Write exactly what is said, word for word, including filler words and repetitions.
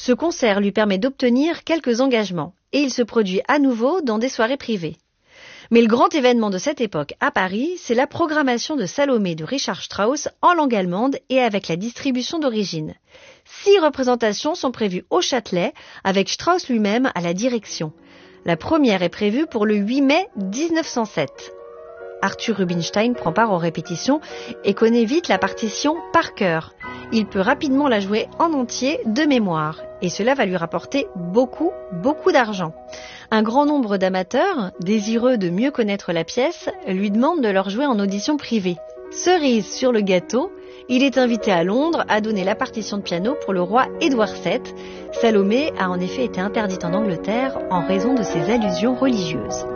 Ce concert lui permet d'obtenir quelques engagements et il se produit à nouveau dans des soirées privées. Mais le grand événement de cette époque à Paris, c'est la programmation de Salomé de Richard Strauss en langue allemande et avec la distribution d'origine. Six représentations sont prévues au Châtelet avec Strauss lui-même à la direction. La première est prévue pour le huit mai dix-neuf cent sept. Arthur Rubinstein prend part aux répétitions et connaît vite la partition par cœur. Il peut rapidement la jouer en entier de mémoire et cela va lui rapporter beaucoup, beaucoup d'argent. Un grand nombre d'amateurs, désireux de mieux connaître la pièce, lui demandent de leur jouer en audition privée. Cerise sur le gâteau, il est invité à Londres à donner la partition de piano pour le roi Édouard sept. Salomé a en effet été interdite en Angleterre en raison de ses allusions religieuses.